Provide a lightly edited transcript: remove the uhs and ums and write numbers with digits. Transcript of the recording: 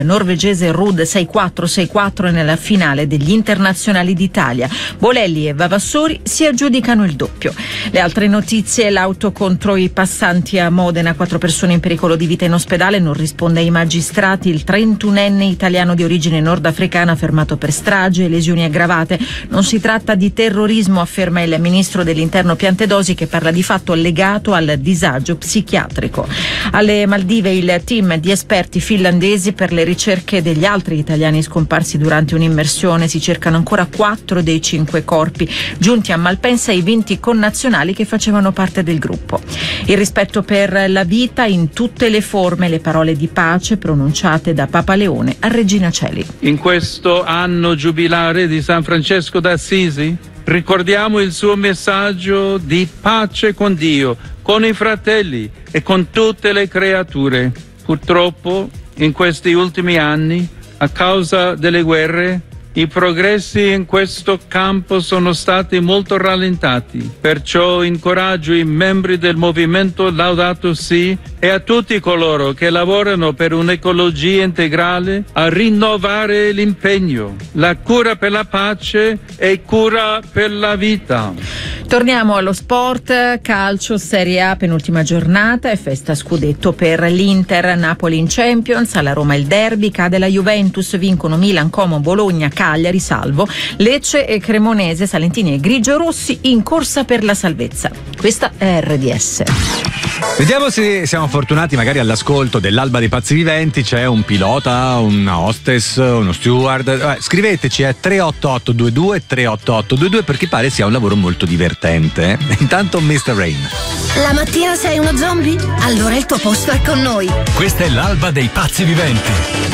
norvegese Ruud 6-4 nella finale degli internazionali d'Italia. Bolelli e Vavassori si aggiudicano il doppio. Le altre notizie: l'auto contro i passanti a Modena, 4 persone in pericolo di vita in ospedale, non risponde ai magistrati il 31enne italiano di origine nordafricana fermato per strage e lesioni aggravate. Non si tratta di terrorismo, afferma il ministro dell'interno Piantedosi, che parla di fatto legato al disagio psichiatrico. Alle Maldive il team di esperti finlandesi per le ricerche degli altri italiani scomparsi durante un'immersione. Si cercano ancora 4 dei 5 corpi giunti a Malpensa e i 20 connazionali che facevano parte del gruppo. Il rispetto per la vita in tutte le forme, le parole di pace pronunciate da Papa Leone a Regina Coeli. In questo anno giubilare di San Francesco d'Assisi ricordiamo il suo messaggio di pace con Dio, con i fratelli e con tutte le creature. Purtroppo in questi ultimi anni, a causa delle guerre, i progressi in questo campo sono stati molto rallentati. Perciò incoraggio i membri del movimento Laudato Si e a tutti coloro che lavorano per un'ecologia integrale a rinnovare l'impegno. La cura per la pace è cura per la vita. Torniamo allo sport, calcio, Serie A, penultima giornata e festa scudetto per l'Inter. Napoli in Champions, alla Roma il derby, cade la Juventus, vincono Milan, Como, Bologna, Cagliari, salvo Lecce e Cremonese, Salentini e Grigio-Rossi in corsa per la salvezza. Questa è RDS. Vediamo se siamo fortunati magari all'ascolto dell'Alba dei Pazzi Viventi. C'è un pilota, una hostess, uno steward. Scriveteci a 38822 perché pare sia un lavoro molto divertente. Intanto Mr. Rain. La mattina sei uno zombie? Allora il tuo posto è con noi. Questa è l'Alba dei Pazzi Viventi.